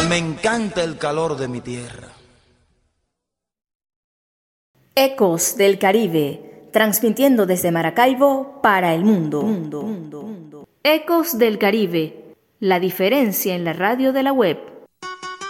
me encanta el calor de mi tierra. Ecos del Caribe, transmitiendo desde Maracaibo para el mundo. Ecos del Caribe, la diferencia en la radio de la web.